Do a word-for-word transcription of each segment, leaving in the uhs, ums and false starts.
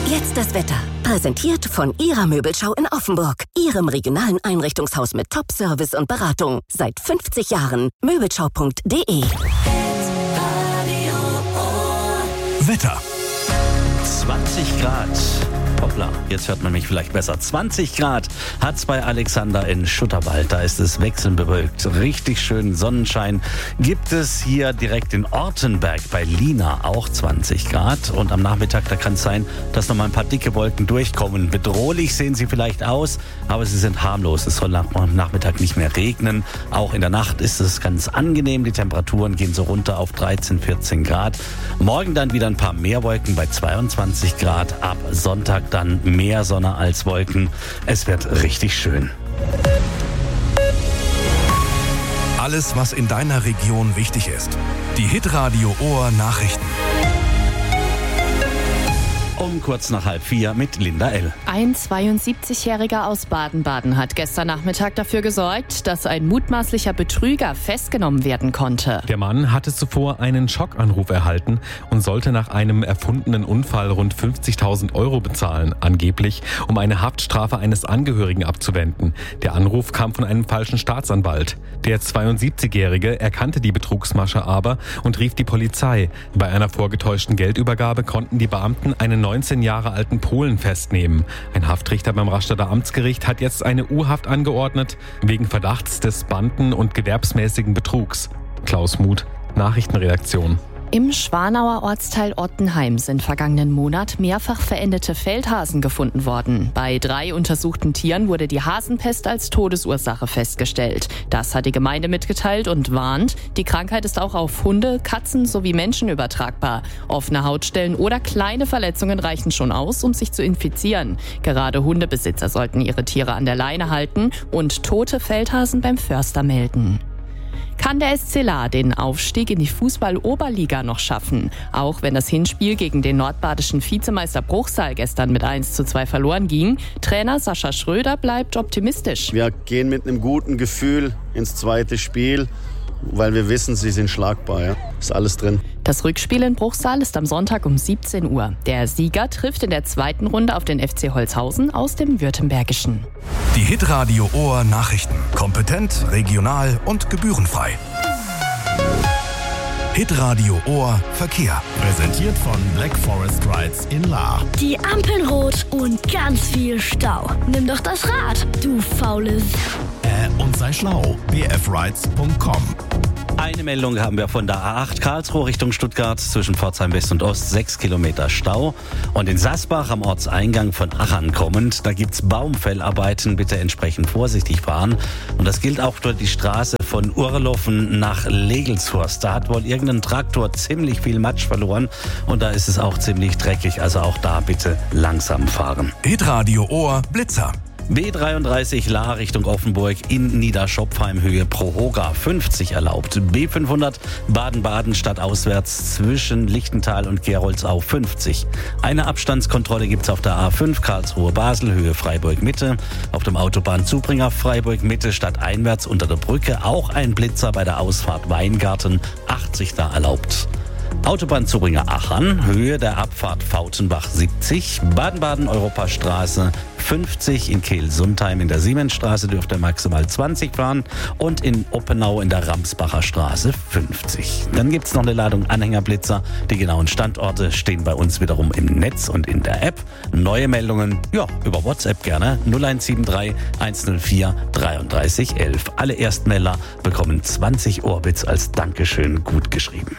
Jetzt das Wetter. Präsentiert von Ihrer Möbelschau in Offenburg. Ihrem regionalen Einrichtungshaus mit Top-Service und Beratung. Seit fünfzig Jahren. Möbelschau punkt de. Wetter. zwanzig Grad. Hoppla, jetzt hört man mich vielleicht besser. zwanzig Grad hat's bei Alexander in Schutterwald. Da ist es wechselnd bewölkt. Richtig schön Sonnenschein gibt es hier direkt in Ortenberg bei Lina auch zwanzig Grad. Und am Nachmittag, da kann es sein, dass noch mal ein paar dicke Wolken durchkommen. Bedrohlich sehen sie vielleicht aus, aber sie sind harmlos. Es soll am Nachmittag nicht mehr regnen. Auch in der Nacht ist es ganz angenehm. Die Temperaturen gehen so runter auf dreizehn, vierzehn Grad. Morgen dann wieder ein paar mehr Wolken bei zweiundzwanzig Grad. Ab Sonntag dann mehr Sonne als Wolken. Es wird richtig schön. Alles, was in deiner Region wichtig ist. Die Hitradio Ohr Nachrichten. Um kurz nach halb vier mit Linda L. Ein zweiundsiebzigjähriger aus Baden-Baden hat gestern Nachmittag dafür gesorgt, dass ein mutmaßlicher Betrüger festgenommen werden konnte. Der Mann hatte zuvor einen Schockanruf erhalten und sollte nach einem erfundenen Unfall rund fünfzigtausend Euro bezahlen, angeblich, um eine Haftstrafe eines Angehörigen abzuwenden. Der Anruf kam von einem falschen Staatsanwalt. Der zweiundsiebzigjährige erkannte die Betrugsmasche aber und rief die Polizei. Bei einer vorgetäuschten Geldübergabe konnten die Beamten einen neunzehn Jahre alten Polen festnehmen. Ein Haftrichter beim Rastatter Amtsgericht hat jetzt eine U-Haft angeordnet, wegen Verdachts des Banden- und gewerbsmäßigen Betrugs. Klaus Muth, Nachrichtenredaktion. Im Schwanauer Ortsteil Ottenheim sind vergangenen Monat mehrfach verendete Feldhasen gefunden worden. Bei drei untersuchten Tieren wurde die Hasenpest als Todesursache festgestellt. Das hat die Gemeinde mitgeteilt und warnt, die Krankheit ist auch auf Hunde, Katzen sowie Menschen übertragbar. Offene Hautstellen oder kleine Verletzungen reichen schon aus, um sich zu infizieren. Gerade Hundebesitzer sollten ihre Tiere an der Leine halten und tote Feldhasen beim Förster melden. Kann der S C Lahr den Aufstieg in die Fußball-Oberliga noch schaffen? Auch wenn das Hinspiel gegen den nordbadischen Vizemeister Bruchsal gestern mit eins zu zwei verloren ging, Trainer Sascha Schröder bleibt optimistisch. Wir gehen mit einem guten Gefühl ins zweite Spiel, weil wir wissen, sie sind schlagbar. Ja? Ist alles drin. Das Rückspiel in Bruchsal ist am Sonntag um siebzehn Uhr. Der Sieger trifft in der zweiten Runde auf den F C Holzhausen aus dem Württembergischen. Die Hitradio Ohr Nachrichten. Kompetent, regional und gebührenfrei. Hitradio Ohr Verkehr. Präsentiert von Black Forest Rides in Lahr. Die Ampeln rot und ganz viel Stau. Nimm doch das Rad, du faule S***. Äh, und sei schlau. b f rides punkt com. Eine Meldung haben wir von der A acht Karlsruhe Richtung Stuttgart zwischen Pforzheim West und Ost, sechs Kilometer Stau. Und in Sasbach am Ortseingang von Achern kommend, da gibt's Baumfellarbeiten, bitte entsprechend vorsichtig fahren. Und das gilt auch für die Straße von Urloffen nach Legelshorst. Da hat wohl irgendein Traktor ziemlich viel Matsch verloren und da ist es auch ziemlich dreckig, also auch da bitte langsam fahren. Hitradio Ohr Blitzer. B dreiunddreißig Lahr Richtung Offenburg in Niederschopfheim Höhe Prohoga fünfzig erlaubt. B fünfhundert Baden-Baden stadtauswärts zwischen Lichtental und Geroldsau fünfzig. Eine Abstandskontrolle gibt's auf der A fünf Karlsruhe Basel Höhe Freiburg Mitte. Auf dem Autobahnzubringer Freiburg Mitte stadteinwärts unter der Brücke auch ein Blitzer bei der Ausfahrt Weingarten achtzig da erlaubt. Autobahnzubringer Achern, Höhe der Abfahrt Fautenbach siebzig, Baden-Baden-Europastraße fünfzig, in Kehl-Sundheim in der Siemensstraße dürft ihr maximal zwanzig fahren und in Oppenau in der Ramsbacher Straße fünfzig. Dann gibt's noch eine Ladung Anhängerblitzer. Die genauen Standorte stehen bei uns wiederum im Netz und in der App. Neue Meldungen, ja, über WhatsApp gerne null eins sieben drei eins null vier drei drei eins eins. Alle Erstmelder bekommen zwanzig Orbits als Dankeschön gut geschrieben.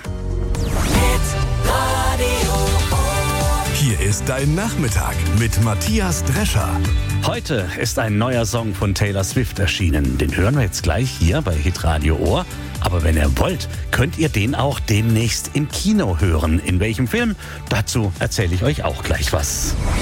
Hier ist dein Nachmittag mit Matthias Drescher. Heute ist ein neuer Song von Taylor Swift erschienen. Den hören wir jetzt gleich hier bei Hitradio Ohr. Aber wenn ihr wollt, könnt ihr den auch demnächst im Kino hören. In welchem Film? Dazu erzähle ich euch auch gleich was.